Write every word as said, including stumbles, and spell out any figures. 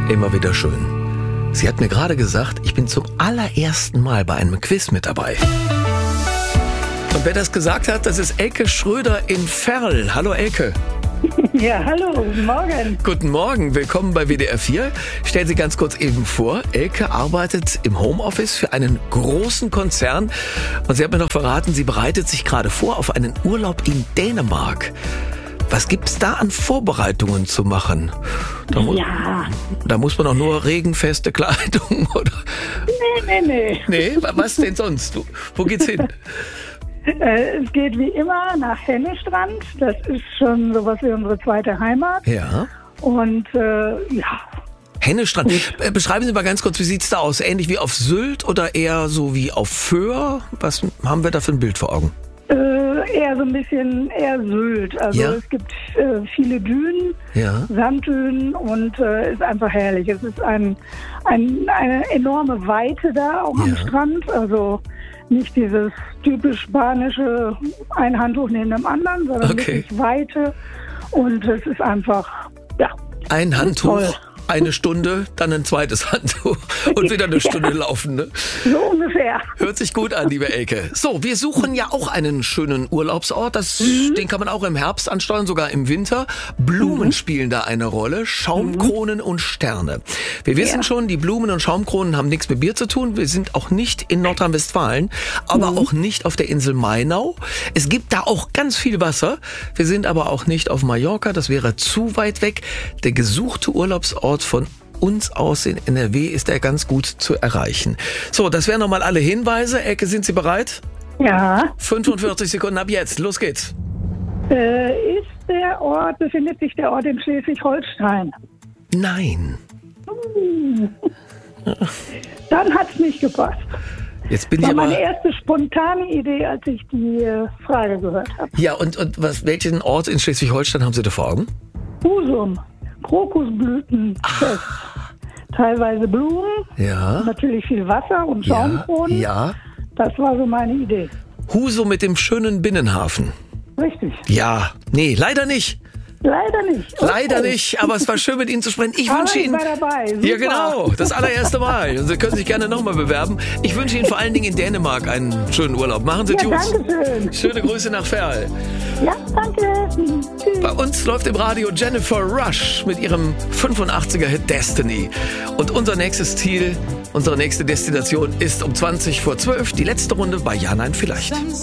Immer wieder schön. Sie hat mir gerade gesagt, ich bin zum allerersten Mal bei einem Quiz mit dabei. Und wer das gesagt hat, das ist Elke Schröder in Verl. Hallo Elke. Ja, hallo, guten Morgen. Guten Morgen, willkommen bei W D R vier. Stellen Sie ganz kurz eben vor, Elke arbeitet im Homeoffice für einen großen Konzern. Und sie hat mir noch verraten, sie bereitet sich gerade vor auf einen Urlaub in Dänemark. Was gibt's da an Vorbereitungen zu machen? Da, mu- Ja. da muss man auch nur regenfeste Kleidung, oder? Nee, nee, nee. Nee, wa- was denn sonst? Du, wo geht's hin? Äh, es geht wie immer nach Hennestrand. Das ist schon sowas wie unsere zweite Heimat. Ja. Und äh, ja, Hennestrand. Äh, Beschreiben Sie mal ganz kurz, wie sieht's da aus? Ähnlich wie auf Sylt oder eher so wie auf Föhr? Was haben wir da für ein Bild vor Augen? äh, eher so ein bisschen eher Sylt. Also Ja. es gibt äh, viele Dünen, Ja. Sanddünen und äh, ist einfach herrlich. Es ist ein, ein, eine enorme Weite da auch am Ja. Strand. Also nicht dieses typisch spanische ein Handtuch neben dem anderen, sondern Okay. wirklich Weite. Und es ist einfach, ja, Ein Handtuch, toll. eine Stunde, dann ein zweites Handtuch und wieder eine Stunde laufen. Ne? so ungefähr. Hört sich gut an, liebe Elke. So, wir suchen ja auch einen schönen Urlaubsort. Das, Den kann man auch im Herbst ansteuern, sogar im Winter. Blumen spielen da eine Rolle. Schaumkronen und Sterne. Wir wissen Ja. schon, die Blumen und Schaumkronen haben nichts mit Bier zu tun. Wir sind auch nicht in Nordrhein-Westfalen, aber auch nicht auf der Insel Mainau. Es gibt da auch ganz viel Wasser. Wir sind aber auch nicht auf Mallorca. Das wäre zu weit weg. Der gesuchte Urlaubsort von uns aus in N R W ist er ganz gut zu erreichen. So, das wären nochmal alle Hinweise. Elke, sind Sie bereit? Ja, fünfundvierzig Sekunden ab jetzt. Los geht's. äh, ist der Ort, befindet sich der Ort in Schleswig-Holstein? Nein. Dann hat es nicht gepasst. Jetzt bin Das ich war aber... meine erste spontane Idee, als ich die äh, Frage gehört habe. Ja, und, und was, welchen Ort in Schleswig-Holstein haben Sie da vor Augen? Husum, Krokusblütenfest. Teilweise Blumen, Ja. natürlich viel Wasser und Ja. Schaumkronen. Ja. Das war so meine Idee. Husum mit dem schönen Binnenhafen. Richtig. Ja. Nee, leider nicht. Leider nicht. Okay. Leider nicht, aber es war schön mit Ihnen zu sprechen. Ich Aber wünsche ich Ihnen... war dabei. Super. Ja, genau. Das allererste Mal. Und Sie können sich gerne nochmal bewerben. Ich wünsche Ihnen vor allen Dingen in Dänemark einen schönen Urlaub. Machen Sie Ja, Tunes. danke schön. Schöne Grüße nach Verl. Ja, danke. Tschüss. Bei uns läuft im Radio Jennifer Rush mit ihrem fünfundachtziger-Hit Destiny. Und unser nächstes Ziel, unsere nächste Destination ist um zwanzig vor zwölf die letzte Runde bei Ja, Nein, Vielleicht.